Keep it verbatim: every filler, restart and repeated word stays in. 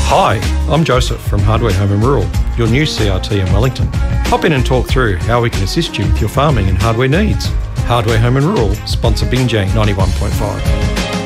Hi, I'm Joseph from Hardware Home and Rural, your new C R T in Wellington. Hop in and talk through how we can assist you with your farming and hardware needs. Hardware Home and Rural, sponsor Binjay ninety-one point five.